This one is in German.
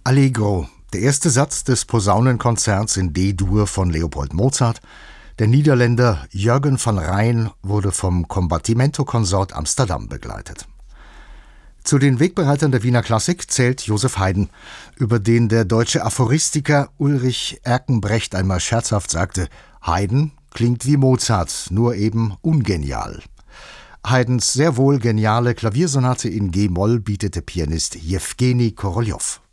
Allegro, der erste Satz des Posaunenkonzerts in D-Dur von Leopold Mozart. Der Niederländer Jürgen van Rijn wurde vom Combattimento-Konsort Amsterdam begleitet. Zu den Wegbereitern der Wiener Klassik zählt Joseph Haydn, über den der deutsche Aphoristiker Ulrich Erkenbrecht einmal scherzhaft sagte: Haydn klingt wie Mozart, nur eben ungenial. Haydns sehr wohl geniale Klaviersonate in G-Moll bietete Pianist Jewgeni Koroljow.